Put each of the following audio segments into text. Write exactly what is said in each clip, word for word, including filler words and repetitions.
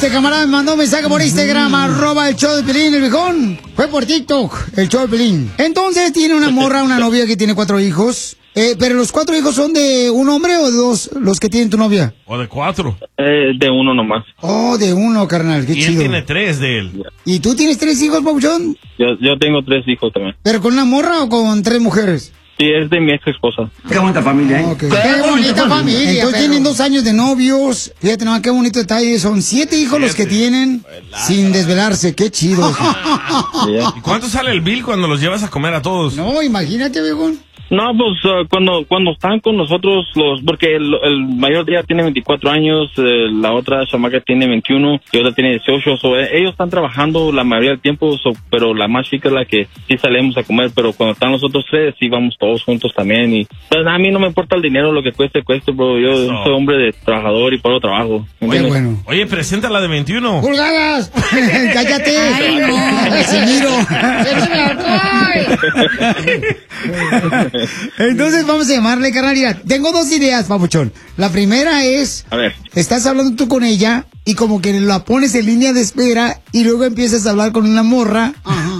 Este camarada me mandó un mensaje por Instagram, arroba el show de Pelín, el viejón. Fue por TikTok, el show de Pelín. Entonces tiene una morra, una novia que tiene cuatro hijos. Eh, pero los cuatro hijos son de un hombre o de dos los que tienen tu novia. O de cuatro. Eh, de uno nomás. Oh, de uno, carnal, qué y chido. él tiene tres de él. ¿Y tú tienes tres hijos, Pabuchón? Yo, yo tengo tres hijos también. ¿Pero con una morra o con tres mujeres? Sí, es de mi ex esposa. Qué bonita familia, ¿eh? Okay. Qué bonita familia. Entonces perro. Tienen dos años de novios. Fíjate, no, qué bonito detalle. Son siete hijos siete. Los que tienen Buelada. Sin desvelarse. Qué chido. ¿Y cuánto sale el bill cuando los llevas a comer a todos? No, imagínate, viejo. No, pues uh, cuando cuando están con nosotros, los porque el, el mayor día tiene veinticuatro años, eh, la otra chamaca tiene veintiuno y otra tiene dieciocho. So, eh, ellos están trabajando la mayoría del tiempo, so, pero la más chica es la que sí salimos a comer. Pero cuando están los otros tres, sí vamos todos juntos también. Y pues, a mí no me importa el dinero, lo que cueste, cueste, bro. Yo no. soy hombre de trabajador y puro trabajo. Oye, bueno. Oye, presenta la de veintiuno. ¡Pulgadas! ¡Cállate! ¡Ay, no! Entonces vamos a llamarle, carnal. Tengo dos ideas, papuchón. La primera es, a ver, estás hablando tú con ella y como que la pones en línea de espera y luego empiezas a hablar con una morra. Ajá.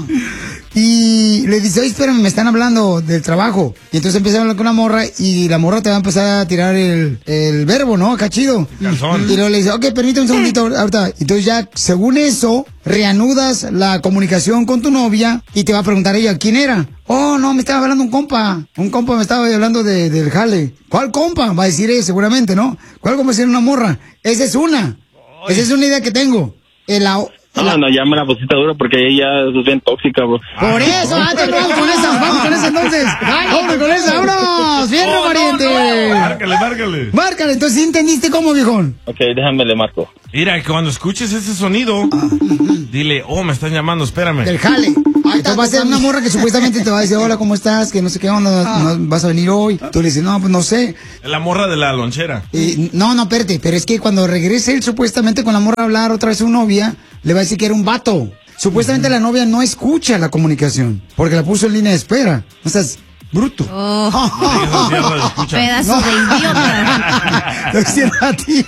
Y le dice, oye, espérame, me están hablando del trabajo. Y entonces empieza a hablar con una morra y la morra te va a empezar a tirar el, el verbo, ¿no? Acá chido. Calzón. Y luego le dice, ok, permíteme un segundito ahorita. Entonces ya, según eso, reanudas la comunicación con tu novia y te va a preguntar ella, ¿quién era? Oh, no, me estaba hablando un compa. Un compa me estaba hablando de, del jale. ¿Cuál compa? Va a decir ella seguramente, ¿no? ¿Cuál compa? Va a decir una morra. Esa es una. Oy. Esa es una idea que tengo. El, la, No, no, llame la cosita dura porque ella es bien tóxica, bro. Por eso, antes vamos con esa, vamos con esa entonces. Vamos con esa, vámonos. Bien, oh, pariente. No, no. Márcale, márcale. Márcale, entonces, ¿sí entendiste cómo, viejón? Ok, déjame le marco. Mira, cuando escuches ese sonido, ah. dile, oh, me están llamando, espérame. Del jale. Entonces va a ser una morra que supuestamente te va a decir, hola, ¿cómo estás? Que no sé qué onda, ah. no, vas a venir hoy. Tú le dices, no, pues no sé. La morra de la lonchera. Eh, no, no, espérate, pero es que cuando regrese él supuestamente con la morra a hablar otra vez a su novia, le va a decir que era un vato. Supuestamente uh-huh. la novia no escucha la comunicación, porque la puso en línea de espera. O sea, es bruto. Oh. No, pedazo no. de idiota. Lo hicieron a ti.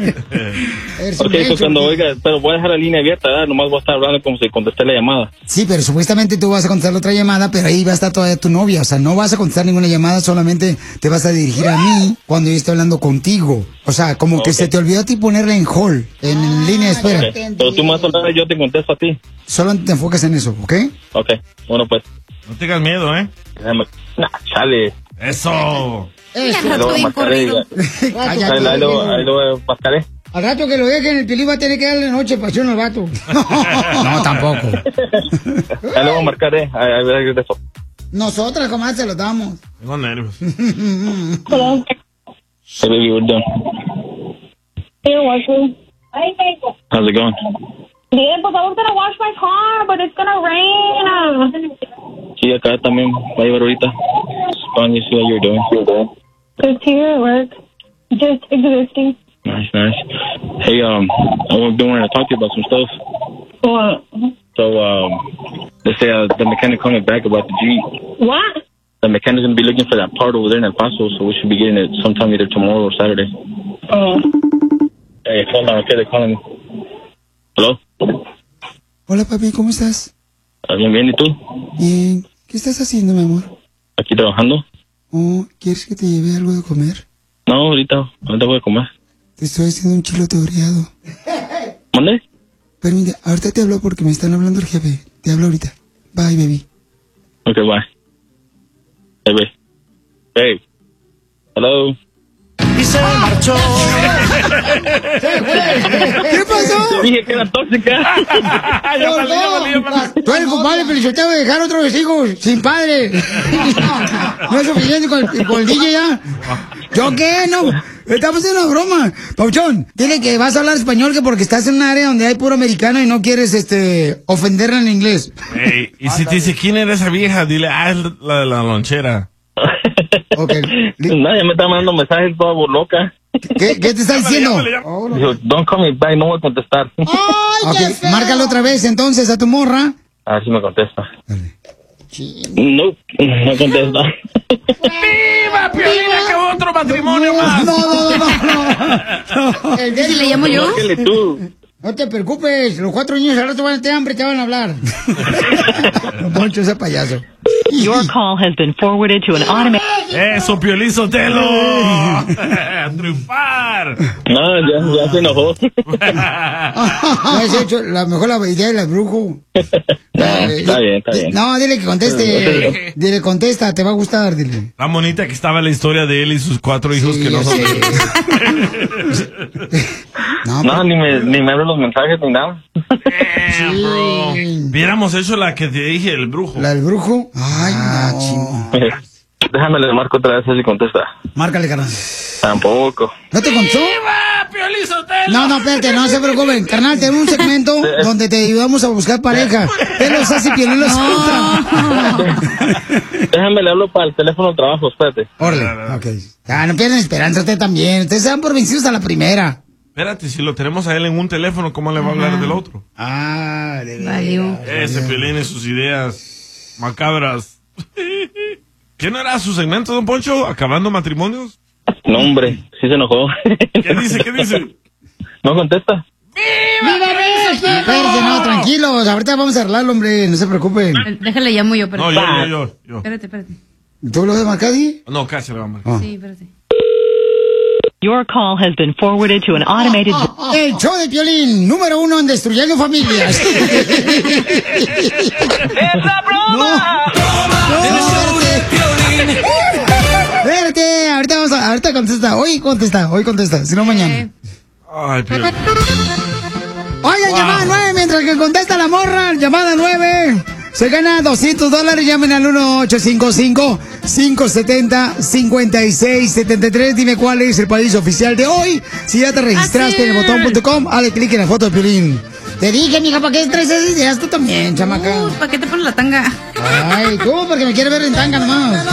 Ok, eso cuando oiga, pero voy a dejar la línea abierta, ¿verdad? Nomás voy a estar hablando como si contesté la llamada. Sí, pero supuestamente tú vas a contestar la otra llamada, pero ahí va a estar todavía tu novia. O sea, no vas a contestar ninguna llamada, solamente te vas a dirigir a mí cuando yo esté hablando contigo. O sea, como okay. que se te olvidó a ti ponerla en hold, en, en ah, línea de espera. Okay. Pero tú más hablar, yo te contesto a ti. Solo te enfocas en eso, ¿ok? Ok, bueno pues. No tengas miedo, ¿eh? Nah, chale. Eso. Eso. Ahí lo mascaré. Ahí lo mascaré. Al rato que lo dejen, el Pilín va a tener que darle noche pasión al vato. No, tampoco. Ahí lo voy a marcar, eh. A ver qué es eso. Nosotras, comadre, se lo damos. Tengo nervios. Hello. Hey, baby, we're done. Here, washroom. How's it going? Bien, pues I was gonna wash my car, but it's gonna rain. Sí, acá también va a llevar ahorita. Fun, you see what you're doing. You're doing. Just here at work. Just existing. Nice, nice. Hey, um, I've been wanting to talk to you about some stuff. What? So, um, they say uh, the mechanic coming back about the Jeep. What? The mechanic's gonna be looking for that part over there in El Paso, so we should be getting it sometime either tomorrow or Saturday. Oh. Hey, hold on, okay, they're calling me. Hello? Hola, papi, ¿cómo estás? Bien, bien, ¿y tú? Bien. ¿Qué estás haciendo, mi amor? Aquí trabajando. Oh, ¿quieres que te lleve algo de comer? No, ahorita, ahorita voy a comer. Te estoy haciendo un chilote oreado. ¿Dónde? Permite, ahorita te hablo porque me están hablando el jefe. Te hablo ahorita. Bye, baby. Ok, bye. Hey, babe. Hey. Hello. Y se marchó. ¿Qué pasó? Dije que era tóxica. Tú eres compadre, pero yo te voy a dejar otros hijos sin padre. No es suficiente con, con el D J ya. ¿Yo qué? No. Estamos en una broma. Pauchón, dile que vas a hablar español que porque estás en un área donde hay puro americano y no quieres este ofenderla en inglés. Hey, y si te dice quién era esa vieja, dile, ah, es la de la lonchera. Okay. Nadie me está mandando mensajes toda loca. ¿Qué, ¿Qué te está diciendo? Oh, no. Dijo, don't call me back, no voy a contestar. Ay, okay. Márcalo otra vez entonces a tu morra. A ver si me contesta. Dale. No, no contesta. ¡Viva, Piolina, que otro matrimonio más! No, no, no, no. no. ¿Si le llamo yo? Tú. No te preocupes, los cuatro niños al rato van a tener hambre, te van a hablar. Don Poncho, ese payaso. Your call has been forwarded to an automated... ¡Eso, Piolín Sotelo! ¡Triunfar! No, ya, ya se enojó. No has hecho la mejor la idea del brujo. Está bien, está bien. No, dile que conteste. Dile, contesta, te va a gustar, dile. Tan bonita que estaba la historia de él y sus cuatro hijos Sí, que no son sí. de él. No, No, ni me, ni me abren los mensajes ni nada. Damn, bro. Hubiéramos hecho la que te dije, el brujo. ¿La del brujo? Ay, no. Déjame le marco otra vez si contesta. Márcale, carnal. Tampoco. ¿No te contó? ¡Viva Piolín Sotelo! No, no, espérate, no se preocupen. Carnal, tenemos un segmento donde te ayudamos a buscar pareja. Él los hace y Piolín los encuentra. Déjame le hablo para el teléfono de trabajo, espérate. Órale, ok. Ya, no pierdan esperanza usted también. Ustedes se dan por vencidos a la primera. Espérate, si lo tenemos a él en un teléfono, ¿cómo le va a hablar del otro? Ah, de Valió. Ese Piolín y sus ideas macabras. ¿Qué no era su segmento, don Poncho? ¿Acabando matrimonios? No, hombre, sí se enojó. ¿Qué dice? ¿Qué dice? No contesta. Espérate, no, tranquilos. Ahorita vamos a arreglarlo, hombre. No se preocupen. Déjale, llamo yo, No, espérate. yo, yo, yo. yo. Espérate, espérate. ¿Tú lo de Macadi? No, casi le vamos. Ah. Sí, espérate. Your call has been forwarded to an automated... El show de Piolín, número uno en destruyendo familias. ¡Es la broma! Espérate, ahorita vamos a, ahorita contesta, hoy contesta, hoy contesta, si no mañana. Ay, Piolín. Oigan, Wow. llamada nueve, mientras que contesta la morra, llamada nueve. Se gana doscientos dólares, llamen al uno ocho cinco cinco, cinco siete cero, cinco seis siete tres. Dime cuál es el país oficial de hoy. Si ya te registraste en el botón punto com, dale clic en la foto de Piolín. Te dije, mija, ¿para qué traes esas ideas tú también, chamaca? Uh, ¿para qué te pones la tanga? Ay, tú, porque me quieres ver en tanga nomás.